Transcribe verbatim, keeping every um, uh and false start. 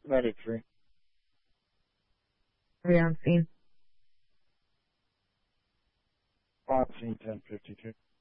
ninety-three. Are we on scene? On scene ten fifty-two.